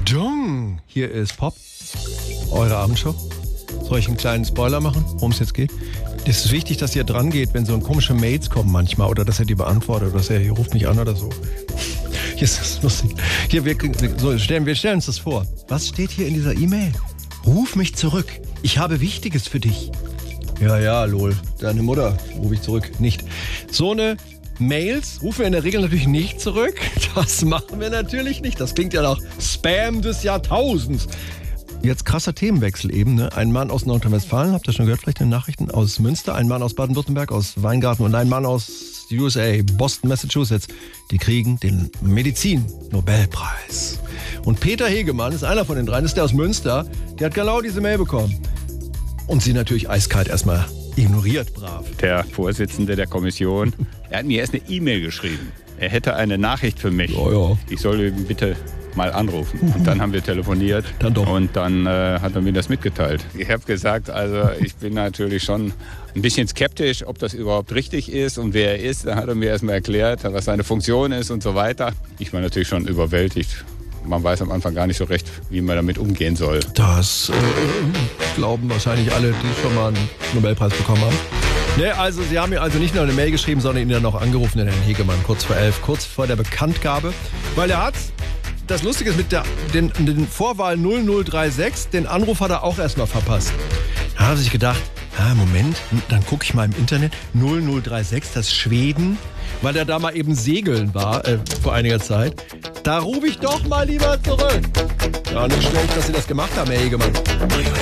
Achtung! Hier ist Pop, eure Abendshow. Soll ich einen kleinen Spoiler machen, worum es jetzt geht? Es ist wichtig, dass ihr dran geht, wenn so komische Mails kommen manchmal oder dass ihr die beantwortet oder dass ihr ruft mich an oder so. Hier ist das lustig. Hier, wir stellen uns das vor. Was steht hier in dieser E-Mail? Ruf mich zurück. Ich habe Wichtiges für dich. Ja, lol. Deine Mutter rufe ich zurück. Nicht. So eine Mails rufen wir in der Regel natürlich nicht zurück. Das machen wir natürlich nicht. Das klingt ja nach Spam des Jahrtausends. Jetzt krasser Themenwechsel eben. Ne? Ein Mann aus Nordrhein-Westfalen, habt ihr schon gehört, vielleicht in den Nachrichten, aus Münster. Ein Mann aus Baden-Württemberg, aus Weingarten und ein Mann aus USA, Boston, Massachusetts. Die kriegen den Medizin-Nobelpreis. Und Peter Hegemann ist einer von den dreien, ist der aus Münster. Der hat genau diese Mail bekommen. Und sie natürlich eiskalt erstmal ignoriert, brav. Der Vorsitzende der Kommission, er hat mir erst eine E-Mail geschrieben. Er hätte eine Nachricht für mich. Ja. Ich soll ihn bitte mal anrufen. Und dann haben wir telefoniert. Dann doch. Und dann hat er mir das mitgeteilt. Ich habe gesagt, also ich bin natürlich schon ein bisschen skeptisch, ob das überhaupt richtig ist und wer er ist. Dann hat er mir erstmal erklärt, was seine Funktion ist und so weiter. Ich war natürlich schon überwältigt. Man weiß am Anfang gar nicht so recht, wie man damit umgehen soll. Das glauben wahrscheinlich alle, die schon mal einen Nobelpreis bekommen haben. Ne, also Sie haben mir also nicht nur eine Mail geschrieben, sondern ihn dann noch angerufen, den Herrn Hegemann, kurz vor 11, kurz vor der Bekanntgabe. Weil er hat, das Lustige ist, mit den Vorwahl 0036, den Anruf hat er auch erstmal verpasst. Da hat er sich gedacht, Moment, dann gucke ich mal im Internet, 0036, das ist Schweden, weil er da mal eben segeln war vor einiger Zeit. Da rufe ich doch mal lieber zurück. Ja, nicht schlecht, dass Sie das gemacht haben, Herr Hegemann.